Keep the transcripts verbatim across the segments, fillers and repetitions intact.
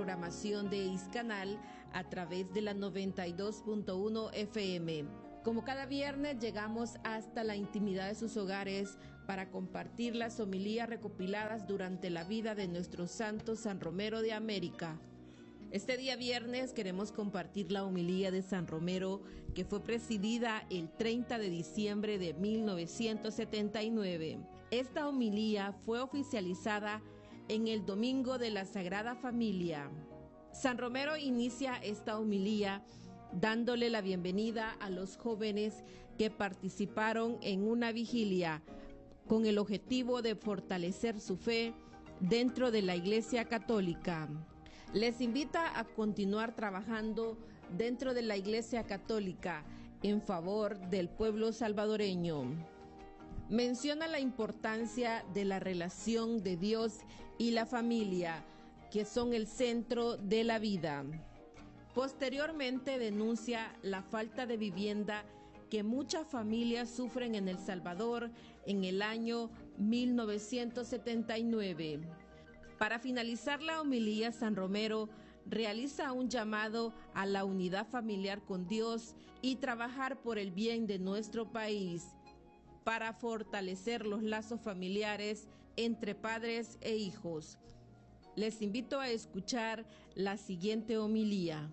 programación de Iscanal a través de la noventa y dos punto uno F M. Como cada viernes llegamos hasta la intimidad de sus hogares para compartir las homilías recopiladas durante la vida de nuestro santo San Romero de América. Este día viernes queremos compartir la homilía de San Romero, que fue presidida el treinta de diciembre de mil novecientos setenta y nueve. Esta homilía fue oficializada en el Domingo de la Sagrada Familia. San Romero inicia esta homilía dándole la bienvenida a los jóvenes que participaron en una vigilia con el objetivo de fortalecer su fe dentro de la Iglesia Católica. Les invita a continuar trabajando dentro de la Iglesia Católica en favor del pueblo salvadoreño. Menciona la importancia de la relación de Dios y la familia, que son el centro de la vida. Posteriormente denuncia la falta de vivienda que muchas familias sufren en El Salvador en el año mil novecientos setenta y nueve. Para finalizar la homilía, San Romero realiza un llamado a la unidad familiar con Dios y trabajar por el bien de nuestro país para fortalecer los lazos familiares entre padres e hijos. Les invito a escuchar la siguiente homilía.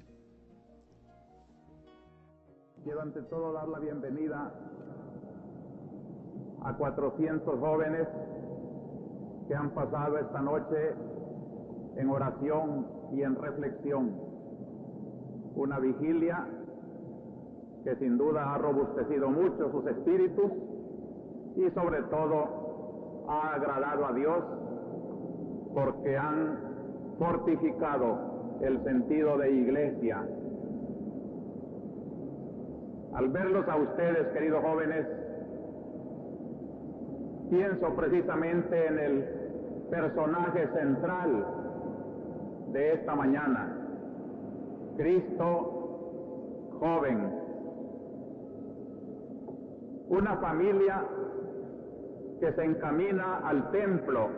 Quiero ante todo dar la bienvenida a cuatrocientos jóvenes que han pasado esta noche en oración y en reflexión. Una vigilia que sin duda ha robustecido mucho sus espíritus y sobre todo ha agradado a Dios porque han fortificado el sentido de iglesia. Al verlos a ustedes, queridos jóvenes, pienso precisamente en el personaje central de esta mañana, Cristo joven. Una familia que se encamina al templo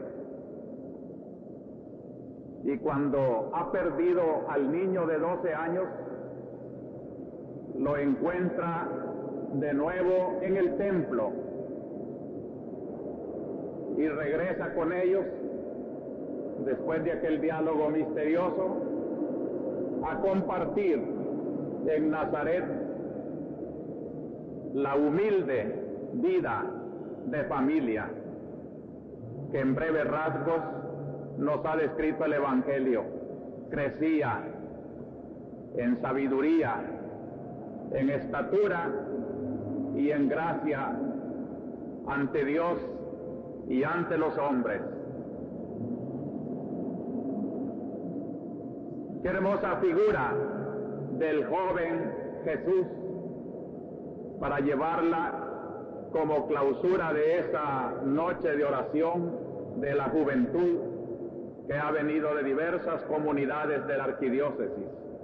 y cuando ha perdido al niño de doce años, lo encuentra de nuevo en el templo y regresa con ellos después de aquel diálogo misterioso a compartir en Nazaret la humilde vida de familia que en breves rasgos nos ha descrito el Evangelio. Crecía en sabiduría, en estatura y en gracia ante Dios y ante los hombres. Qué hermosa figura del joven Jesús para llevarla como clausura de esa noche de oración de la juventud que ha venido de diversas comunidades de la arquidiócesis.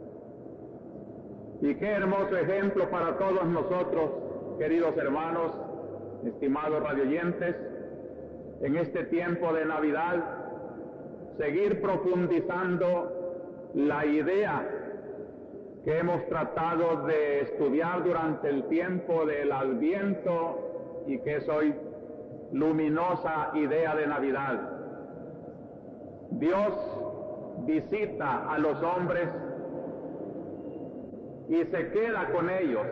Y qué hermoso ejemplo para todos nosotros, queridos hermanos, estimados radioyentes, en este tiempo de Navidad, seguir profundizando la idea que hemos tratado de estudiar durante el tiempo del Adviento y que es hoy luminosa idea de Navidad. Dios visita a los hombres y se queda con ellos.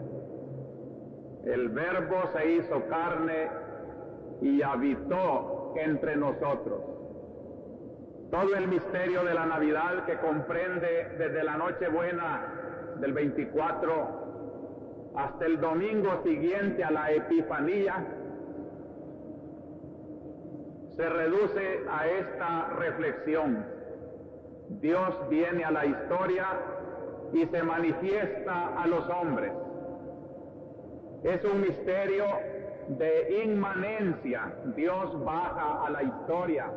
El Verbo se hizo carne y habitó entre nosotros. Todo el misterio de la Navidad que comprende desde la Nochebuena del veinticuatro hasta el domingo siguiente a la Epifanía se reduce a esta reflexión. Dios viene a la historia y se manifiesta a los hombres. Es un misterio de inmanencia. Dios baja a la historia,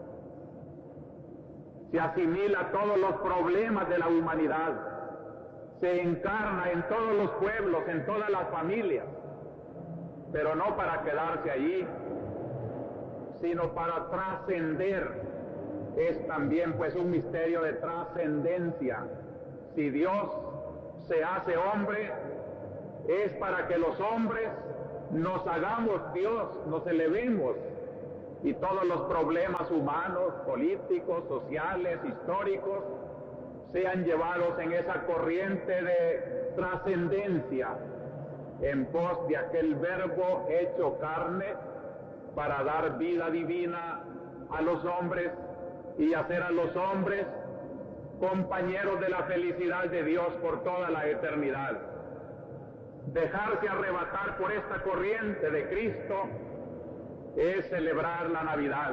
se asimila todos los problemas de la humanidad, se encarna en todos los pueblos, en todas las familias, pero no para quedarse allí, sino para trascender es también pues un misterio de trascendencia. Si Dios se hace hombre, es para que los hombres nos hagamos Dios, nos elevemos, y todos los problemas humanos, políticos, sociales, históricos, sean llevados en esa corriente de trascendencia, en pos de aquel verbo hecho carne, para dar vida divina a los hombres y hacer a los hombres compañeros de la felicidad de Dios por toda la eternidad. Dejarse arrebatar por esta corriente de Cristo es celebrar la Navidad.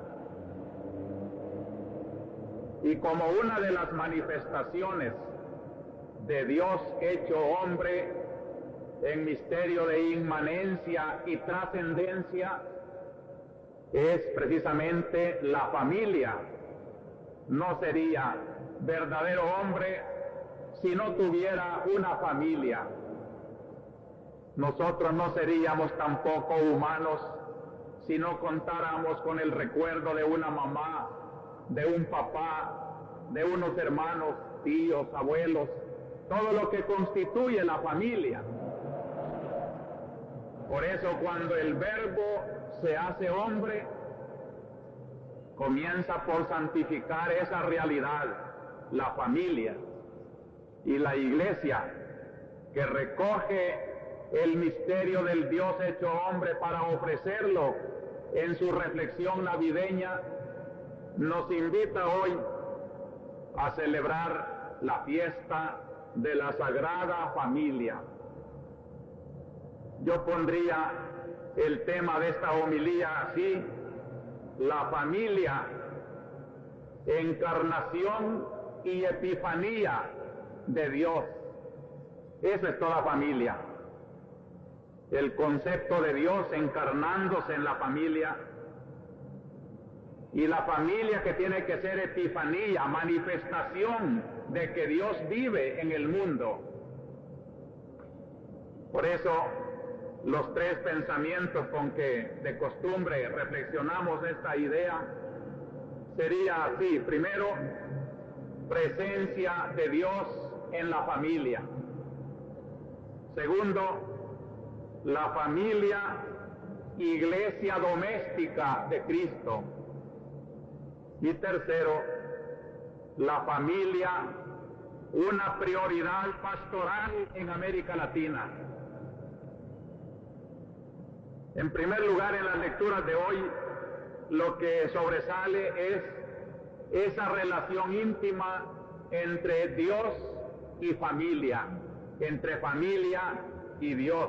Y como una de las manifestaciones de Dios hecho hombre en misterio de inmanencia y trascendencia, es precisamente la familia. No sería verdadero hombre si no tuviera una familia. Nosotros no seríamos tampoco humanos si no contáramos con el recuerdo de una mamá, de un papá, de unos hermanos, tíos, abuelos, todo lo que constituye la familia. Por eso cuando el Verbo se hace hombre, comienza por santificar esa realidad, la familia, y la Iglesia, que recoge el misterio del Dios hecho hombre para ofrecerlo en su reflexión navideña, nos invita hoy a celebrar la fiesta de la Sagrada Familia. Yo pondría el tema de esta homilía así: la familia, encarnación y epifanía de Dios. Esa es toda familia. El concepto de Dios encarnándose en la familia, y la familia que tiene que ser epifanía, manifestación de que Dios vive en el mundo. Por eso los tres pensamientos con que de costumbre reflexionamos esta idea sería así: primero, presencia de Dios en la familia; segundo, la familia, iglesia doméstica de Cristo; y tercero, la familia, una prioridad pastoral en América Latina. En primer lugar, en las lecturas de hoy, lo que sobresale es esa relación íntima entre Dios y familia, entre familia y Dios.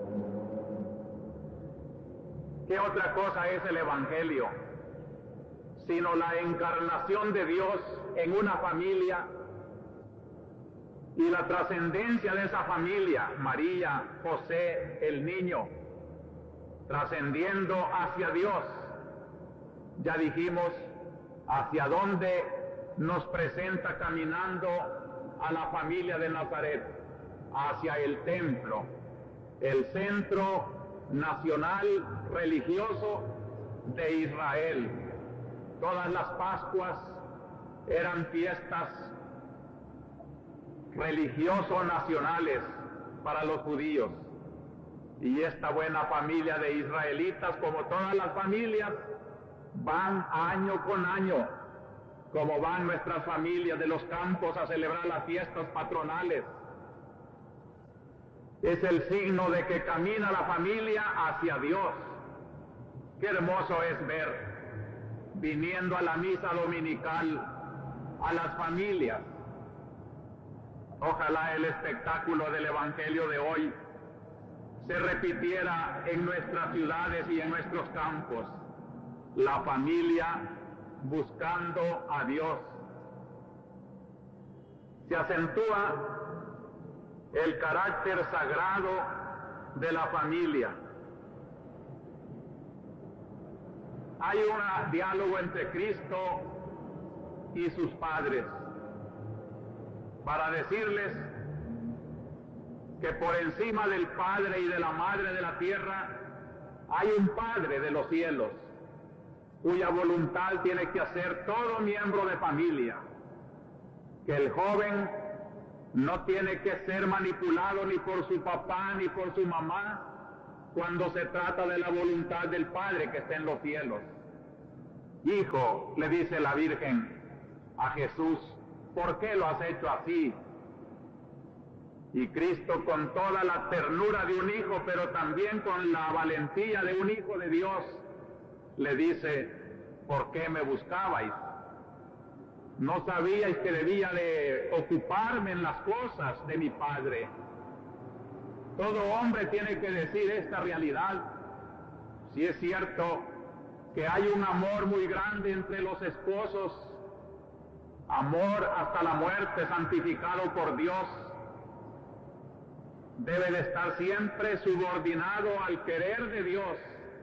¿Qué otra cosa es el Evangelio sino la encarnación de Dios en una familia y la trascendencia de esa familia, María, José, el niño, trascendiendo hacia Dios? Ya dijimos hacia dónde nos presenta caminando a la familia de Nazaret: hacia el templo, el centro nacional religioso de Israel. Todas las Pascuas eran fiestas religioso-nacionales para los judíos. Y esta buena familia de israelitas, como todas las familias, van año con año, como van nuestras familias de los campos a celebrar las fiestas patronales. Es el signo de que camina la familia hacia Dios. Qué hermoso es ver, viniendo a la misa dominical, a las familias. Ojalá el espectáculo del Evangelio de hoy se repitiera en nuestras ciudades y en nuestros campos. La familia buscando a Dios. Se acentúa el carácter sagrado de la familia. Hay un diálogo entre Cristo y sus padres para decirles que por encima del Padre y de la Madre de la tierra hay un Padre de los cielos, cuya voluntad tiene que hacer todo miembro de familia, que el joven no tiene que ser manipulado ni por su papá ni por su mamá cuando se trata de la voluntad del Padre que está en los cielos. Hijo, le dice la Virgen a Jesús, ¿por qué lo has hecho así? Y Cristo, con toda la ternura de un hijo, pero también con la valentía de un hijo de Dios, le dice, ¿por qué me buscabais? ¿No sabíais que debía de ocuparme en las cosas de mi Padre? Todo hombre tiene que decir esta realidad. Si es cierto que hay un amor muy grande entre los esposos, amor hasta la muerte santificado por Dios, debe de estar siempre subordinado al querer de Dios,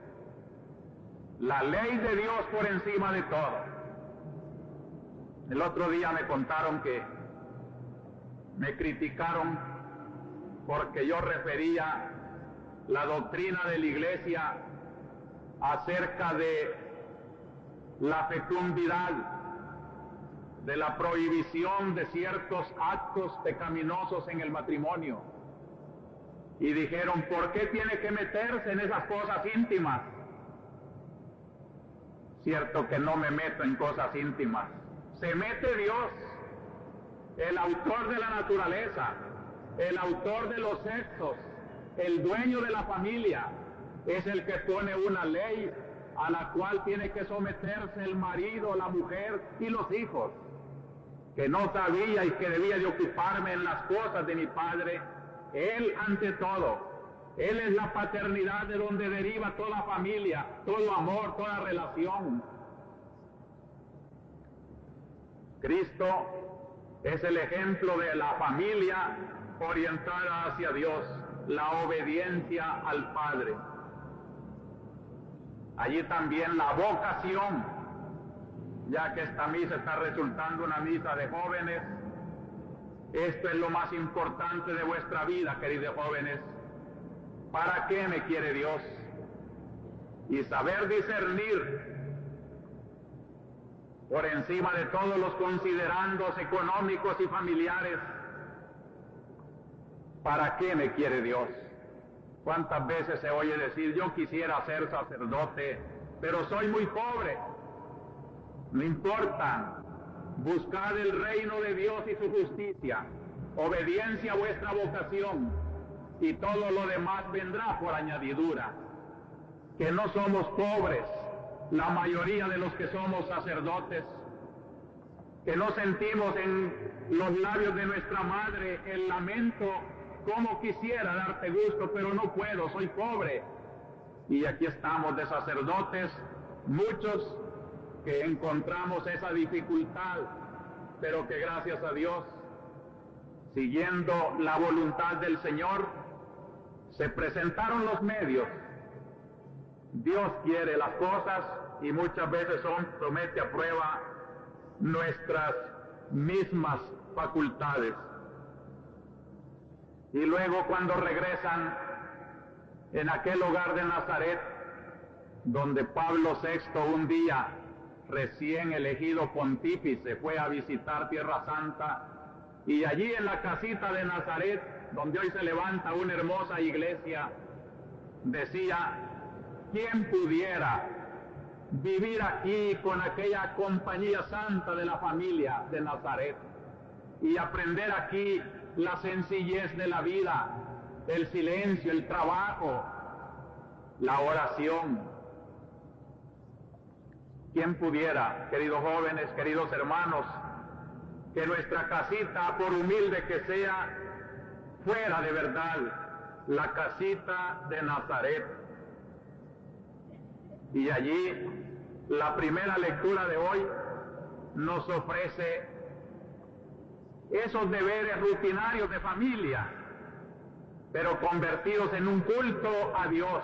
la ley de Dios por encima de todo. El otro día me contaron que me criticaron porque yo refería la doctrina de la Iglesia acerca de la fecundidad, de la prohibición de ciertos actos pecaminosos en el matrimonio. Y dijeron, ¿por qué tiene que meterse en esas cosas íntimas? Cierto que no me meto en cosas íntimas. Se mete Dios, el autor de la naturaleza, el autor de los sexos, el dueño de la familia, es el que pone una ley a la cual tiene que someterse el marido, la mujer y los hijos. Que no sabía y que debía de ocuparme en las cosas de mi Padre, Él ante todo. Él es la paternidad de donde deriva toda familia, todo amor, toda relación. Cristo es el ejemplo de la familia orientada hacia Dios, la obediencia al Padre. Allí también la vocación, ya que esta misa está resultando una misa de jóvenes. Esto es lo más importante de vuestra vida, queridos jóvenes. ¿Para qué me quiere Dios? Y saber discernir por encima de todos los considerandos económicos y familiares. ¿Para qué me quiere Dios? ¿Cuántas veces se oye decir, yo quisiera ser sacerdote, pero soy muy pobre? No importa, buscad el reino de Dios y su justicia, obediencia a vuestra vocación, y todo lo demás vendrá por añadidura. Que no somos pobres, la mayoría de los que somos sacerdotes, que no sentimos en los labios de nuestra madre el lamento, como quisiera darte gusto, pero no puedo, soy pobre. Y aquí estamos de sacerdotes, muchos que encontramos esa dificultad, pero que gracias a Dios, siguiendo la voluntad del Señor, se presentaron los medios. Dios quiere las cosas y muchas veces son, somete a prueba nuestras mismas facultades. Y luego cuando regresan en aquel hogar de Nazaret, donde Pablo sexto un día, recién elegido pontífice, fue a visitar Tierra Santa, y allí en la casita de Nazaret, donde hoy se levanta una hermosa iglesia, decía, ¿quién pudiera vivir aquí con aquella compañía santa de la familia de Nazaret y aprender aquí la sencillez de la vida, el silencio, el trabajo, la oración? ¿Quién pudiera, queridos jóvenes, queridos hermanos, que nuestra casita, por humilde que sea, fuera de verdad la casita de Nazaret? Y allí la primera lectura de hoy nos ofrece esos deberes rutinarios de familia, pero convertidos en un culto a Dios.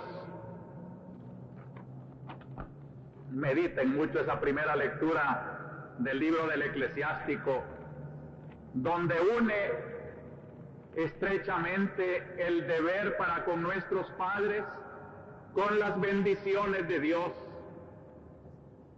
Mediten mucho esa primera lectura del libro del Eclesiástico, donde une estrechamente el deber para con nuestros padres con las bendiciones de Dios.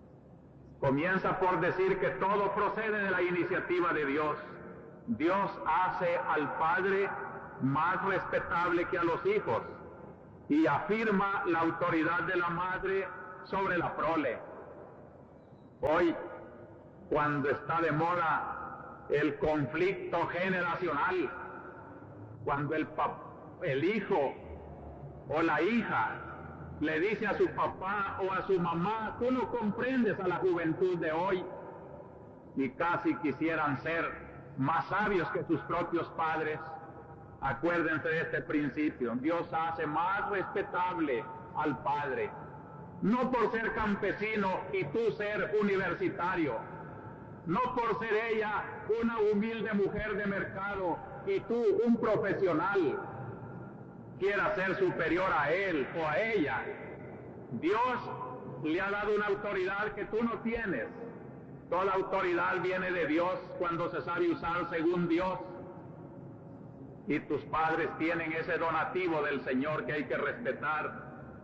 Comienza por decir que todo procede de la iniciativa de Dios. Dios hace al padre más respetable que a los hijos y afirma la autoridad de la madre sobre la prole. Hoy, cuando está de moda el conflicto generacional, cuando el, el hijo o la hija le dice a su papá o a su mamá: tú no comprendes a la juventud de hoy, y casi quisieran ser más sabios que sus propios padres. Acuérdense de este principio: Dios hace más respetable al padre, no por ser campesino y tú ser universitario, no por ser ella una humilde mujer de mercado y tú un profesional quiera ser superior a él o a ella. Dios le ha dado una autoridad que tú no tienes. Toda autoridad viene de Dios cuando se sabe usar según Dios. Y tus padres tienen ese donativo del Señor que hay que respetar.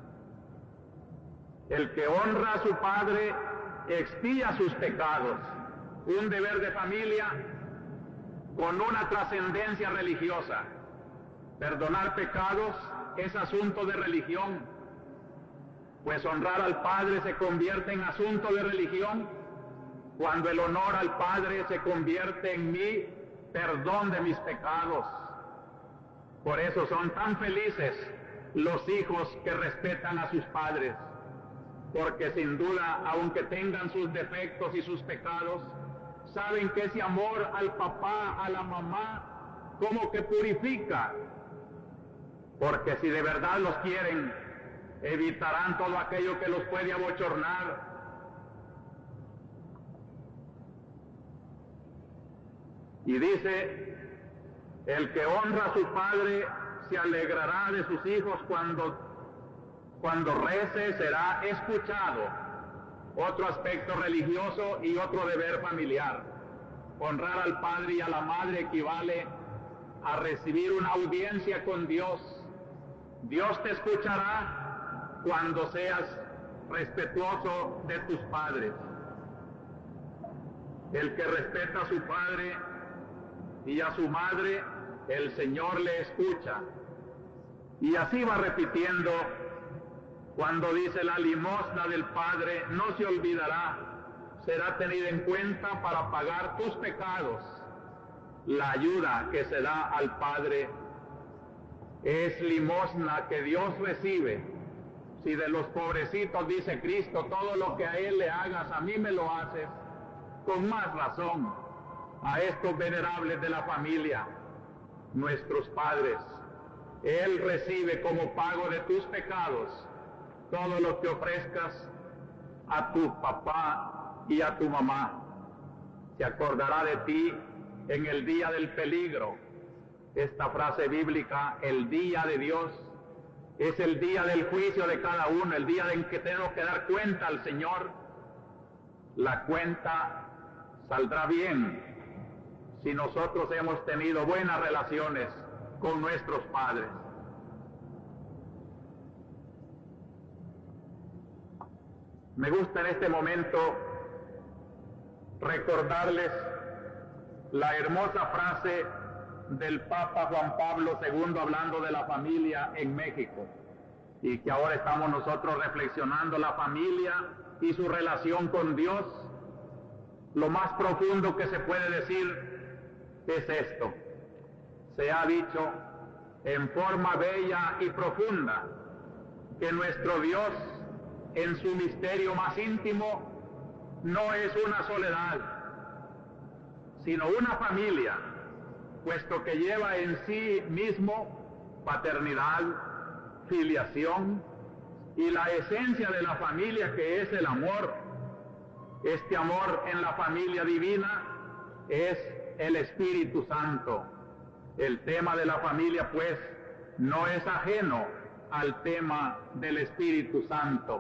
El que honra a su padre expía sus pecados. Un deber de familia con una trascendencia religiosa. Perdonar pecados es asunto de religión, pues honrar al Padre se convierte en asunto de religión cuando el honor al Padre se convierte en mi perdón de mis pecados. Por eso son tan felices los hijos que respetan a sus padres, porque sin duda, aunque tengan sus defectos y sus pecados, saben que ese amor al papá, a la mamá, como que purifica. Porque si de verdad los quieren, evitarán todo aquello que los puede abochornar. Y dice: el que honra a su padre se alegrará de sus hijos, cuando, cuando rece será escuchado. Otro aspecto religioso y otro deber familiar. Honrar al padre y a la madre equivale a recibir una audiencia con Dios. Dios te escuchará cuando seas respetuoso de tus padres. El que respeta a su padre y a su madre, el Señor le escucha. Y así va repitiendo cuando dice: la limosna del Padre no se olvidará, será tenida en cuenta para pagar tus pecados. La ayuda que se da al Padre es limosna que Dios recibe. Si de los pobrecitos dice Cristo: todo lo que a Él le hagas, a mí me lo haces, con más razón a estos venerables de la familia, nuestros padres. Él recibe como pago de tus pecados todo lo que ofrezcas a tu papá y a tu mamá. Se acordará de ti en el día del peligro. Esta frase bíblica: el día de Dios, es el día del juicio de cada uno, el día en que tenemos que dar cuenta al Señor. La cuenta saldrá bien si nosotros hemos tenido buenas relaciones con nuestros padres. Me gusta en este momento recordarles la hermosa frase del Papa Juan Pablo segundo hablando de la familia en México, y que ahora estamos nosotros reflexionando la familia y su relación con Dios. Lo más profundo que se puede decir es esto: se ha dicho en forma bella y profunda que nuestro Dios, en su misterio más íntimo, no es una soledad, sino una familia, puesto que lleva en sí mismo paternidad, filiación y la esencia de la familia, que es el amor. Este amor en la familia divina es el Espíritu Santo. El tema de la familia, pues, no es ajeno al tema del Espíritu Santo.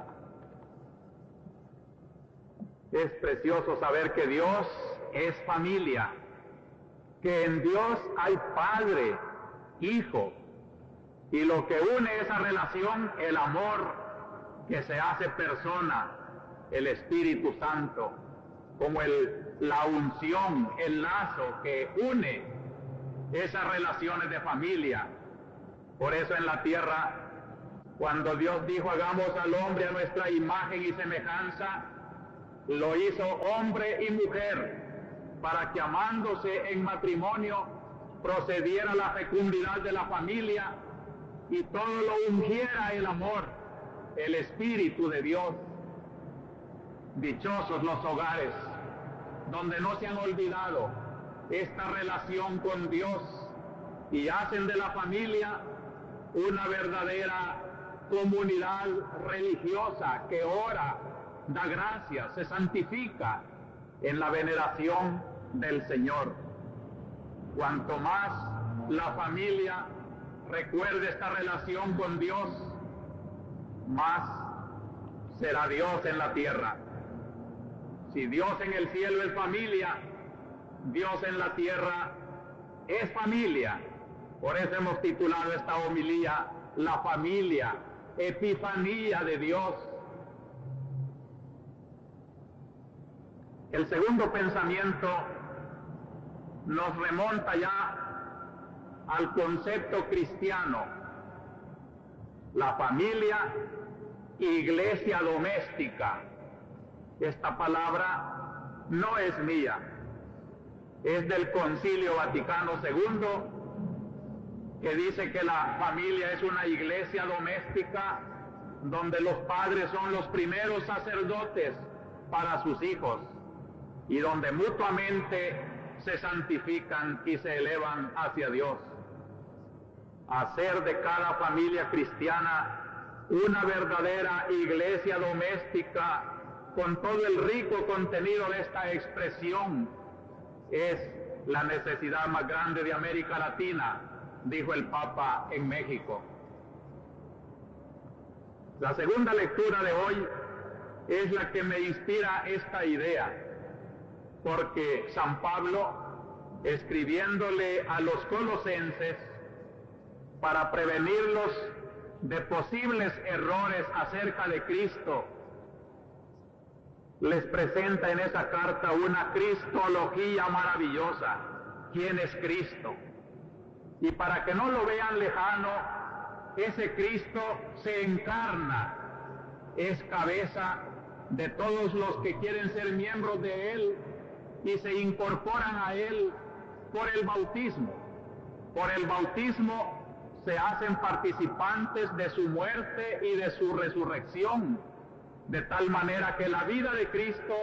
Es precioso saber que Dios es familia, que en Dios hay Padre, Hijo, y lo que une esa relación, el amor que se hace persona, el Espíritu Santo. como el, la unción, el lazo que une esas relaciones de familia. Por eso en la tierra, cuando Dios dijo hagamos al hombre a nuestra imagen y semejanza, lo hizo hombre y mujer para que amándose en matrimonio procediera la fecundidad de la familia y todo lo ungiera el amor, el Espíritu de Dios. Dichosos los hogares donde no se han olvidado esta relación con Dios y hacen de la familia una verdadera comunidad religiosa que ora, da gracias, se santifica en la veneración del Señor. Cuanto más la familia recuerde esta relación con Dios, más será Dios en la tierra. Si Dios en el cielo es familia, Dios en la tierra es familia. Por eso hemos titulado esta homilía La familia, epifanía de Dios. El segundo pensamiento nos remonta ya al concepto cristiano. La familia, iglesia doméstica. Esta palabra no es mía, es del Concilio Vaticano segundo, que dice que la familia es una iglesia doméstica donde los padres son los primeros sacerdotes para sus hijos y donde mutuamente se santifican y se elevan hacia Dios. Hacer de cada familia cristiana una verdadera iglesia doméstica con todo el rico contenido de esta expresión es la necesidad más grande de América Latina, dijo el Papa en México. La segunda lectura de hoy es la que me inspira esta idea, porque San Pablo, escribiéndole a los colosenses para prevenirlos de posibles errores acerca de Cristo, les presenta en esa carta una cristología maravillosa. ¿Quién es Cristo? Y para que no lo vean lejano, ese Cristo se encarna, es cabeza de todos los que quieren ser miembros de Él y se incorporan a Él por el bautismo. Por el bautismo se hacen participantes de su muerte y de su resurrección, de tal manera que la vida de Cristo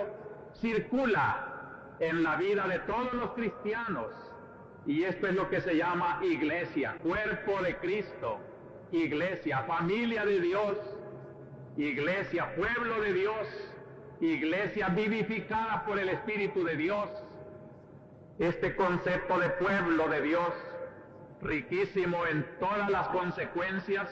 circula en la vida de todos los cristianos. Y esto es lo que se llama iglesia, cuerpo de Cristo, iglesia, familia de Dios, iglesia, pueblo de Dios, iglesia vivificada por el Espíritu de Dios. Este concepto de pueblo de Dios, riquísimo en todas las consecuencias,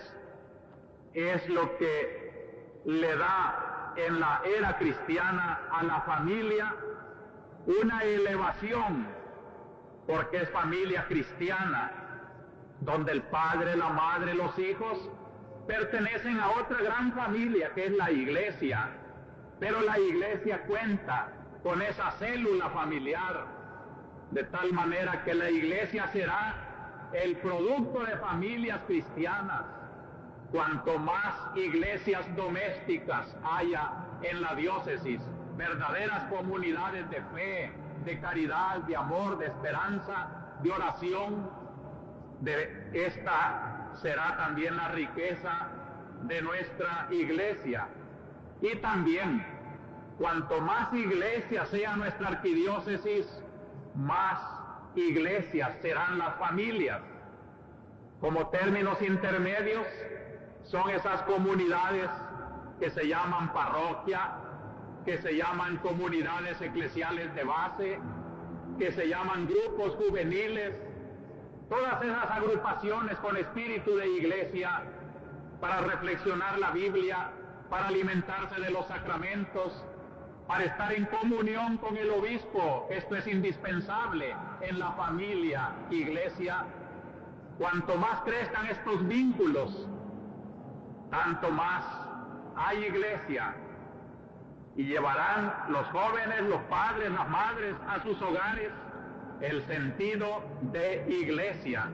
es lo que le da en la era cristiana a la familia una elevación, porque es familia cristiana, donde el padre, la madre, los hijos pertenecen a otra gran familia que es la iglesia, pero la iglesia cuenta con esa célula familiar, de tal manera que la iglesia será el producto de familias cristianas. Cuanto más iglesias domésticas haya en la diócesis, verdaderas comunidades de fe, de caridad, de amor, de esperanza, de oración, de esta será también la riqueza de nuestra iglesia. Y también, cuanto más iglesias sea nuestra arquidiócesis, más iglesias serán las familias. Como términos intermedios, son esas comunidades que se llaman parroquia, que se llaman comunidades eclesiales de base, que se llaman grupos juveniles, todas esas agrupaciones con espíritu de iglesia para reflexionar la Biblia, para alimentarse de los sacramentos, para estar en comunión con el obispo. Esto es indispensable en la familia, iglesia. Cuanto más crezcan estos vínculos, tanto más hay iglesia. y llevarán los jóvenes, los padres, las madres a sus hogares el sentido de iglesia.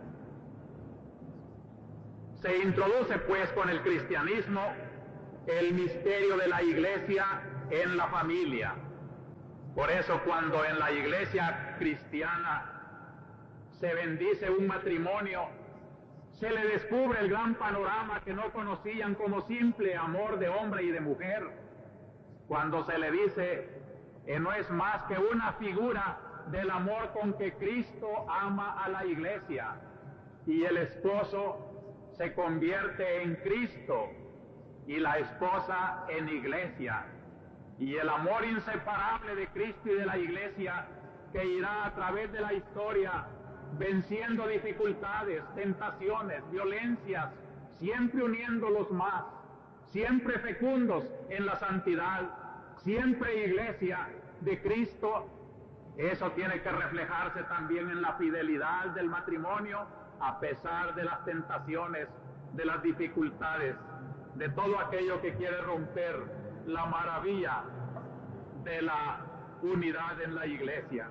Se introduce pues con el cristianismo el misterio de la iglesia en la familia. Por eso cuando en la iglesia cristiana se bendice un matrimonio, se le descubre el gran panorama que no conocían como simple amor de hombre y de mujer. Cuando se le dice que no es más que una figura del amor con que Cristo ama a la iglesia, y el esposo se convierte en Cristo y la esposa en iglesia, y el amor inseparable de Cristo y de la iglesia que irá a través de la historia venciendo dificultades, tentaciones, violencias, siempre uniéndolos más, siempre fecundos en la santidad, siempre iglesia de Cristo. Eso tiene que reflejarse también en la fidelidad del matrimonio, a pesar de las tentaciones, de las dificultades, de todo aquello que quiere romper la maravilla de la unidad en la iglesia.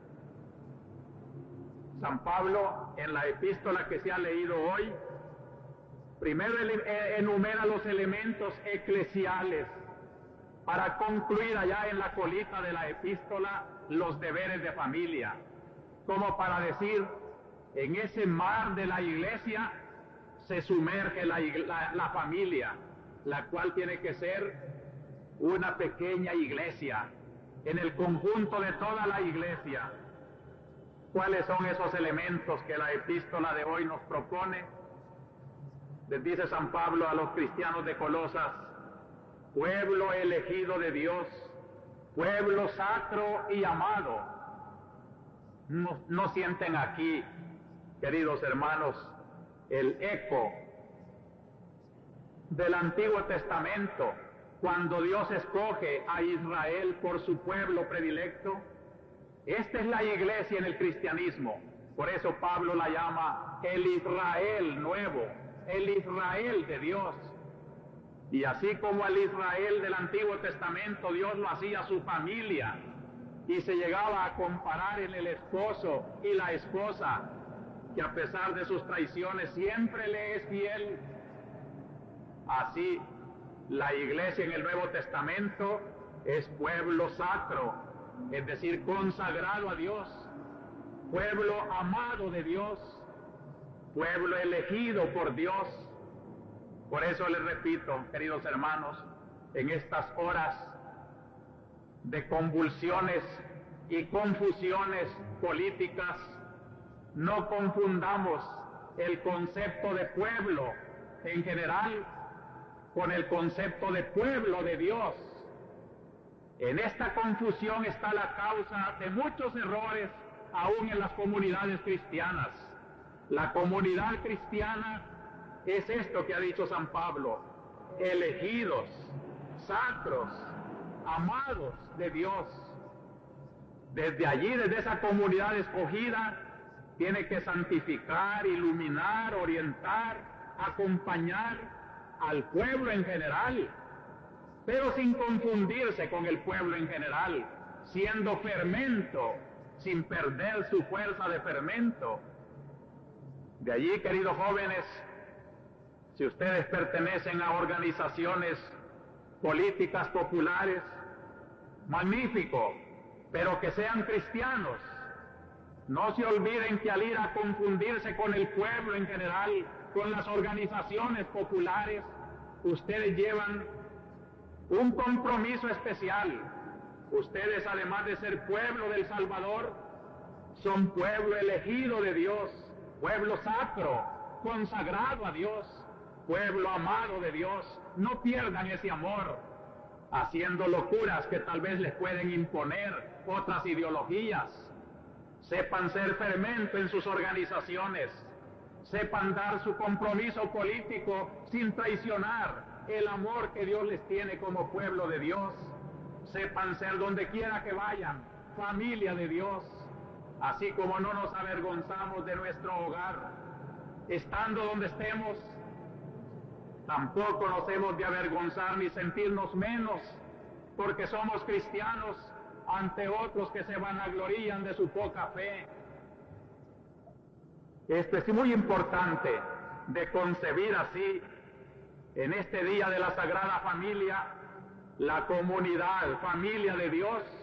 San Pablo, en la epístola que se ha leído hoy, primero enumera los elementos eclesiales para concluir allá en la colita de la epístola los deberes de familia, como para decir, en ese mar de la iglesia se sumerge la, la, la familia, la cual tiene que ser una pequeña iglesia, en el conjunto de toda la iglesia. ¿Cuáles son esos elementos que la epístola de hoy nos propone? Les dice San Pablo a los cristianos de Colosas: pueblo elegido de Dios, pueblo sacro y amado. No, no sienten aquí, queridos hermanos, el eco del Antiguo Testamento, cuando Dios escoge a Israel por su pueblo predilecto. Esta es la iglesia en el cristianismo. Por eso Pablo la llama el Israel nuevo, el Israel de Dios. Y así como al Israel del Antiguo Testamento Dios lo hacía su familia, y se llegaba a comparar en el esposo y la esposa, que a pesar de sus traiciones siempre le es fiel, así la iglesia en el Nuevo Testamento es pueblo sacro, es decir, consagrado a Dios, pueblo amado de Dios, pueblo elegido por Dios. Por eso les repito, queridos hermanos, en estas horas de convulsiones y confusiones políticas, no confundamos el concepto de pueblo en general con el concepto de pueblo de Dios. En esta confusión está la causa de muchos errores aún en las comunidades cristianas. La comunidad cristiana es esto que ha dicho San Pablo: elegidos, sacros, amados de Dios. Desde allí, desde esa comunidad escogida, tiene que santificar, iluminar, orientar, acompañar al pueblo en general, pero sin confundirse con el pueblo en general, siendo fermento, sin perder su fuerza de fermento. De allí, queridos jóvenes, si ustedes pertenecen a organizaciones políticas populares, magnífico, pero que sean cristianos. No se olviden que al ir a confundirse con el pueblo en general, con las organizaciones populares, ustedes llevan un compromiso especial. Ustedes, además de ser pueblo del Salvador, son pueblo elegido de Dios, pueblo sacro, consagrado a Dios, pueblo amado de Dios. No pierdan ese amor haciendo locuras que tal vez les pueden imponer otras ideologías. Sepan ser fermento en sus organizaciones, sepan dar su compromiso político sin traicionar el amor que Dios les tiene como pueblo de Dios. Sepan ser, donde quiera que vayan, familia de Dios, así como no nos avergonzamos de nuestro hogar. Estando donde estemos, tampoco nos hemos de avergonzar ni sentirnos menos porque somos cristianos, ante otros que se vanaglorían de su poca fe. Esto es muy importante de concebir así, en este día de la Sagrada Familia, la comunidad, familia de Dios,